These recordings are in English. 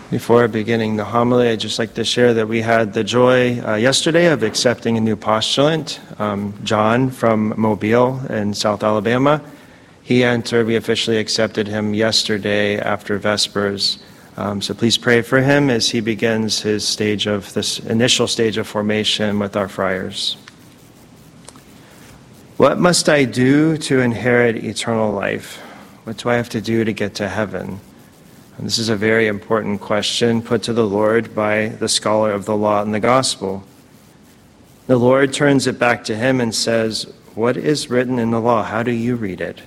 Before beginning the homily, I'd just like to share that we had the joy yesterday of accepting a new postulant, John from Mobile in South Alabama. We officially accepted him yesterday after Vespers. So please pray for him as he begins this initial stage of formation with our friars. What must I do to inherit eternal life? What do I have to do to get to heaven? And this is a very important question put to the Lord by the scholar of the law and the gospel. The Lord turns it back to him and says, "What is written in the law? How do you read it?"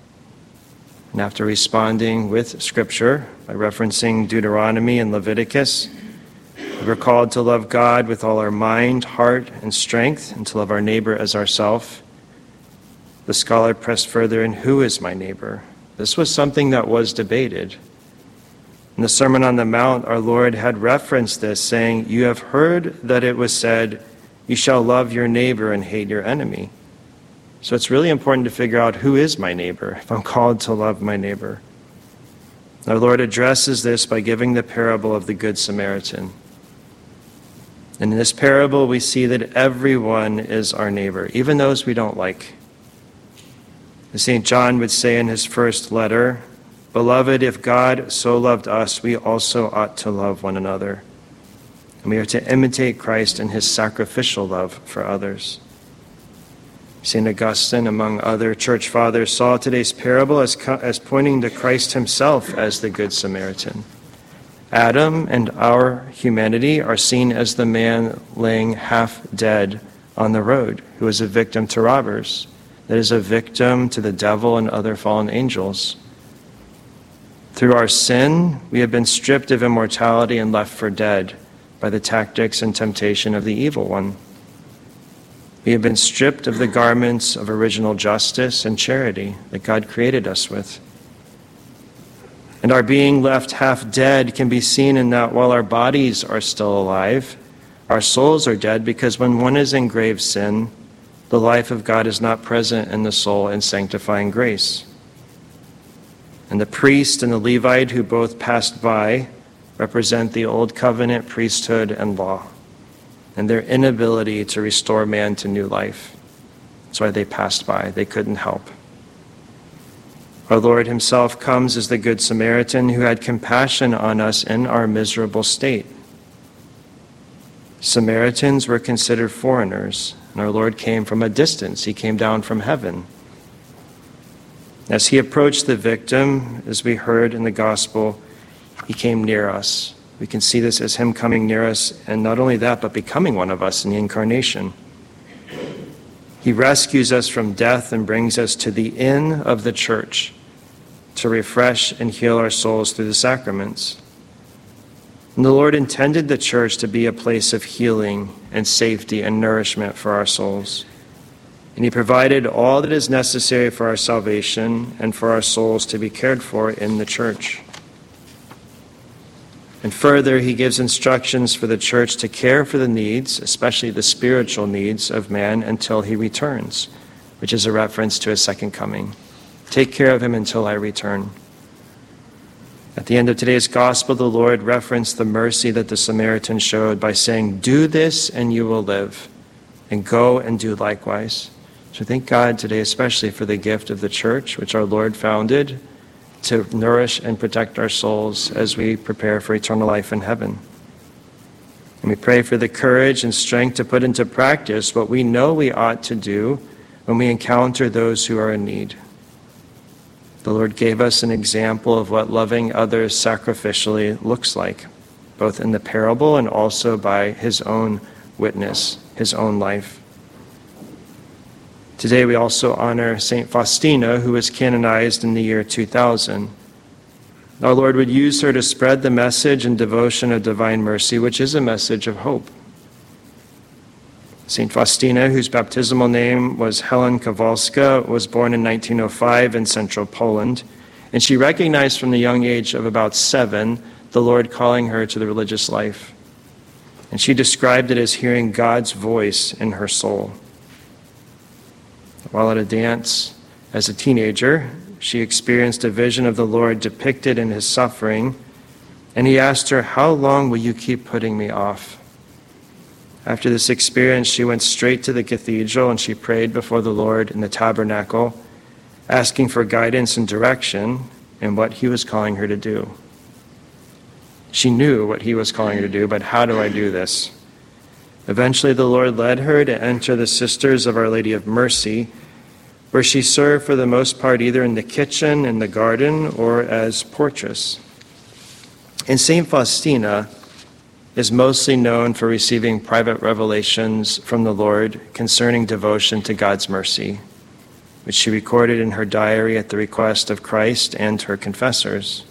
And after responding with Scripture by referencing Deuteronomy and Leviticus, we're called to love God with all our mind, heart, and strength, and to love our neighbor as ourselves. The scholar pressed further in, who is my neighbor? This was something that was debated. In the Sermon on the Mount, our Lord had referenced this, saying, "You have heard that it was said, you shall love your neighbor and hate your enemy." So it's really important to figure out who is my neighbor if I'm called to love my neighbor. Our Lord addresses this by giving the parable of the Good Samaritan. And in this parable, we see that everyone is our neighbor, even those we don't like. As St. John would say in his first letter, "Beloved, if God so loved us, we also ought to love one another." And we are to imitate Christ in his sacrificial love for others. St. Augustine, among other church fathers, saw today's parable as pointing to Christ himself as the Good Samaritan. Adam and our humanity are seen as the man laying half dead on the road, who is a victim to robbers, that is a victim to the devil and other fallen angels. Through our sin, we have been stripped of immortality and left for dead by the tactics and temptation of the evil one. We have been stripped of the garments of original justice and charity that God created us with. And our being left half dead can be seen in that while our bodies are still alive, our souls are dead, because when one is in grave sin, the life of God is not present in the soul in sanctifying grace. And the priest and the Levite who both passed by represent the old covenant priesthood and law and their inability to restore man to new life. That's why they passed by. They couldn't help. Our Lord himself comes as the Good Samaritan who had compassion on us in our miserable state. Samaritans were considered foreigners, and our Lord came from a distance. He came down from heaven. As he approached the victim, as we heard in the gospel, he came near us. We can see this as him coming near us, and not only that, but becoming one of us in the incarnation. He rescues us from death and brings us to the inn of the church to refresh and heal our souls through the sacraments. And the Lord intended the church to be a place of healing and safety and nourishment for our souls. And he provided all that is necessary for our salvation and for our souls to be cared for in the church. And further, he gives instructions for the church to care for the needs, especially the spiritual needs of man, until he returns, which is a reference to his second coming. Take care of him until I return. At the end of today's gospel, the Lord referenced the mercy that the Samaritan showed by saying, "Do this and you will live, and go and do likewise." So thank God today especially for the gift of the church, which our Lord founded to nourish and protect our souls as we prepare for eternal life in heaven. And we pray for the courage and strength to put into practice what we know we ought to do when we encounter those who are in need. The Lord gave us an example of what loving others sacrificially looks like, both in the parable and also by his own witness, his own life. Today we also honor St. Faustina, who was canonized in the year 2000. Our Lord would use her to spread the message and devotion of divine mercy, which is a message of hope. St. Faustina, whose baptismal name was Helen Kowalska, was born in 1905 in central Poland, and she recognized from the young age of about 7 the Lord calling her to the religious life. And she described it as hearing God's voice in her soul. While at a dance as a teenager, she experienced a vision of the Lord depicted in his suffering And he asked her, "How long will you keep putting me off?" After this experience, she went straight to the cathedral and she prayed before the Lord in the tabernacle, asking for guidance and direction in what he was calling her to do. She knew what he was calling her to do, but how do I do this? Eventually, the Lord led her to enter the Sisters of Our Lady of Mercy, where she served for the most part either in the kitchen, in the garden, or as portress. And St. Faustina is mostly known for receiving private revelations from the Lord concerning devotion to God's mercy, which she recorded in her diary at the request of Christ and her confessors.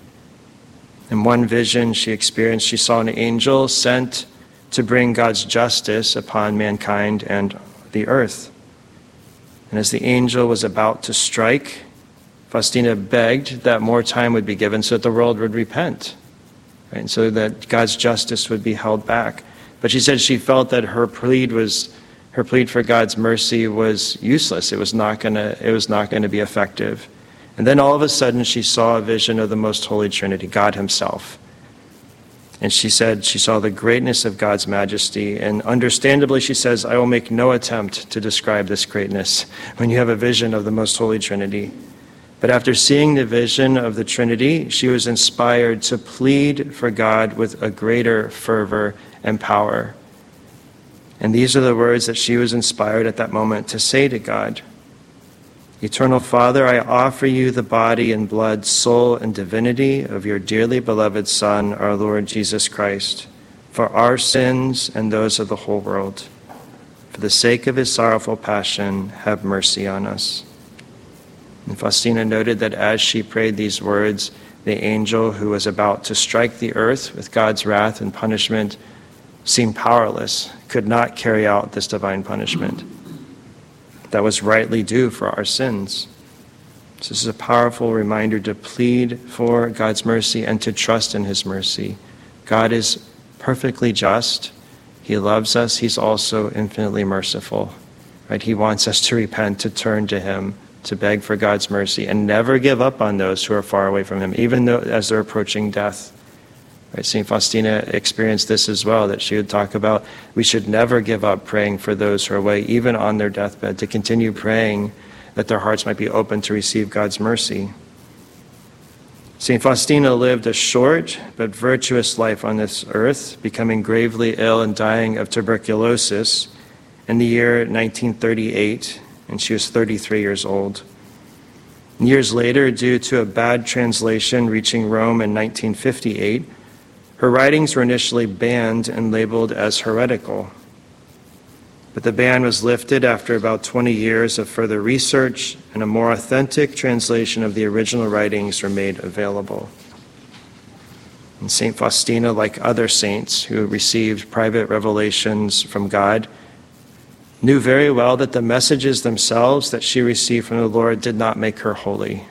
In one vision she experienced, she saw an angel sent to bring God's justice upon mankind and the earth. And as the angel was about to strike, Faustina begged that more time would be given so that the world would repent, right? And so that God's justice would be held back. But she said she felt that her plea for God's mercy was useless. It was not going to be effective. And then all of a sudden she saw a vision of the Most Holy Trinity, God himself. And she said she saw the greatness of God's majesty. And understandably, she says, "I will make no attempt to describe this greatness," when you have a vision of the Most Holy Trinity. But after seeing the vision of the Trinity, she was inspired to plead for God with a greater fervor and power. And these are the words that she was inspired at that moment to say to God. "Eternal Father, I offer you the body and blood, soul and divinity of your dearly beloved Son, our Lord Jesus Christ, for our sins and those of the whole world. For the sake of his sorrowful passion, have mercy on us." And Faustina noted that as she prayed these words, the angel who was about to strike the earth with God's wrath and punishment seemed powerless, could not carry out this divine punishment that was rightly due for our sins. So this is a powerful reminder to plead for God's mercy and to trust in his mercy. God is perfectly just. He loves us. He's also infinitely merciful, right? He wants us to repent, to turn to him, to beg for God's mercy, and never give up on those who are far away from him, even though as they're approaching death. Right? St. Faustina experienced this as well, that she would talk about we should never give up praying for those who are away, even on their deathbed, to continue praying that their hearts might be open to receive God's mercy. St. Faustina lived a short but virtuous life on this earth, becoming gravely ill and dying of tuberculosis in the year 1938, and she was 33 years old. Years later, due to a bad translation reaching Rome in 1958, her writings were initially banned and labeled as heretical. But the ban was lifted after about 20 years of further research, and a more authentic translation of the original writings were made available. And St. Faustina, like other saints who received private revelations from God, knew very well that the messages themselves that she received from the Lord did not make her holy.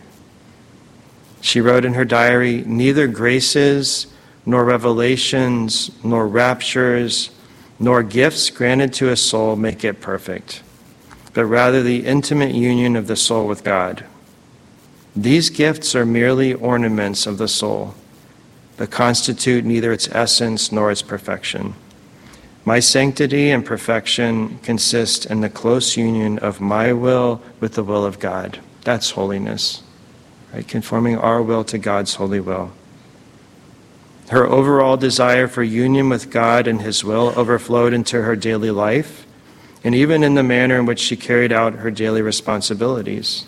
She wrote in her diary, "Neither graces, nor revelations, nor raptures, nor gifts granted to a soul make it perfect, but rather the intimate union of the soul with God. These gifts are merely ornaments of the soul, but constitute neither its essence nor its perfection. My sanctity and perfection consist in the close union of my will with the will of God." That's holiness, right? Conforming our will to God's holy will. Her overall desire for union with God and his will overflowed into her daily life, and even in the manner in which she carried out her daily responsibilities.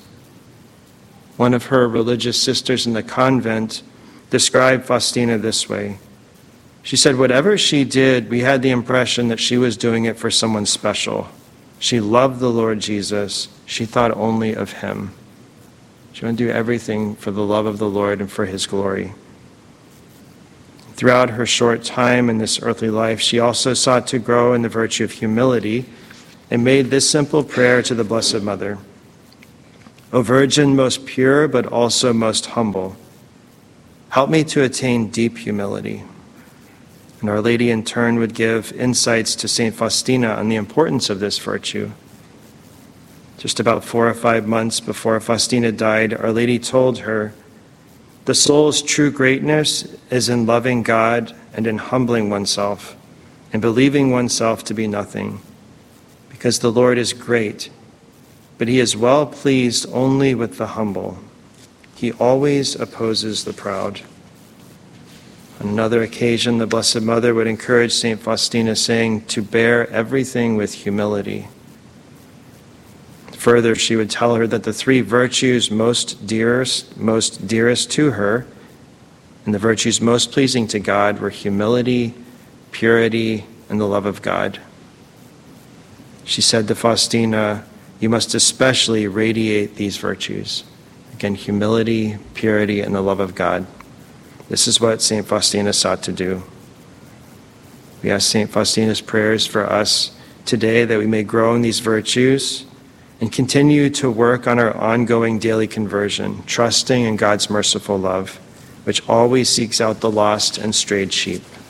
One of her religious sisters in the convent described Faustina this way. She said, "Whatever she did, we had the impression that she was doing it for someone special. She loved the Lord Jesus. She thought only of him." She wanted to do everything for the love of the Lord and for his glory. Throughout her short time in this earthly life, she also sought to grow in the virtue of humility and made this simple prayer to the Blessed Mother. "O Virgin, most pure but also most humble, help me to attain deep humility." And Our Lady in turn would give insights to St. Faustina on the importance of this virtue. Just about 4 or 5 months before Faustina died, Our Lady told her, The soul's true greatness is in loving God and in humbling oneself and believing oneself to be nothing, because the Lord is great, but he is well pleased only with the humble. He always opposes the proud. On another occasion, the Blessed Mother would encourage St. Faustina, saying, to bear everything with humility. Further, she would tell her that the three virtues most dearest to her and the virtues most pleasing to God were humility, purity, and the love of God. She said to Faustina, you must especially radiate these virtues. Again, humility, purity, and the love of God. This is what St. Faustina sought to do. We ask St. Faustina's prayers for us today that we may grow in these virtues and continue to work on our ongoing daily conversion, trusting in God's merciful love, which always seeks out the lost and strayed sheep.